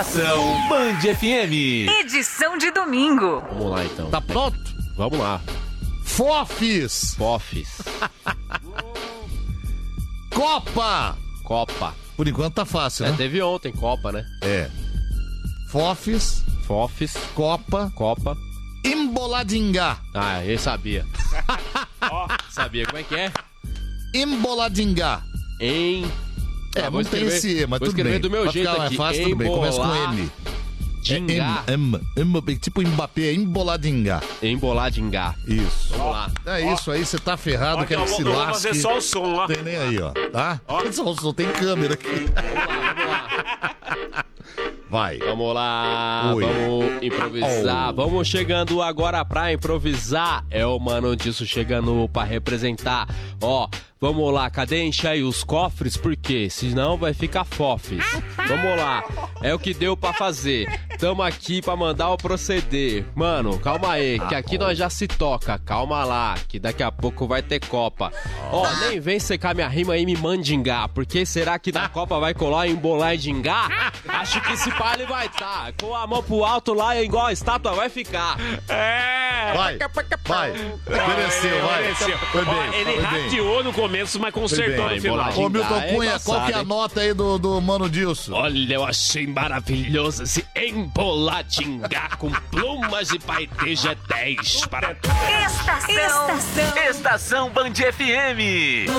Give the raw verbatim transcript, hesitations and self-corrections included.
Estação Band F M. Edição de domingo. Vamos lá, então. Tá pronto? Vamos lá. Fofes. Fofes. Copa. Copa. Por enquanto tá fácil, É, né? teve ontem Copa, né? É. Fofes, Fofes. Copa, Copa. Emboladingá. Ah, eu sabia. Sabia. Como é que é? Emboladingá. Em... É, Ah, vou não tem escrever- esse E, mas vou tudo escrever bem. do meu Pra jeito ficar mais aqui. fácil, tudo bem. Começa com M. Emboladingá. É M, M, M, tipo Mbappé, Emboladingá. Emboladingá. Isso. Vamos lá. É isso aí, você tá ferrado, Ó, quero eu que vou- se eu vou lasque. fazer só o som, ó. Não tem nem aí, ó, tá? Só, só tem câmera aqui. Vamos lá, vamos lá. Vai. Vamos lá, Oi. vamos improvisar. Oh. Vamos chegando agora pra improvisar. É o Mano Disso chegando pra representar. Ó, vamos lá, cadê encher aí os cofres? Porque senão vai ficar fofes. Vamos lá, é o que deu pra fazer. Tamo aqui pra mandar o proceder. Mano, calma aí, que aqui nós já se toca. Calma lá, que daqui a pouco vai ter Copa. Ó, nem vem secar minha rima aí e me mandingar. Porque será que na Copa vai colar em bolar e dingar? Acho que esse pai ele vai tá. Com a mão pro alto lá, igual a estátua vai ficar. É. Vai, vai. Mereceu, vai. Mereceu. Foi bem, Ó, ele foi bem. rateou no começo, mas consertou bem. no final. Emboladinho. Ô, Milton Ah, é Cunha, embaçado, qual que é a hein? nota aí do, do Mano Dilson? Olha, eu achei maravilhoso esse emboladingar com plumas de paeteja dez para... Estação. Estação. Estação Band F M.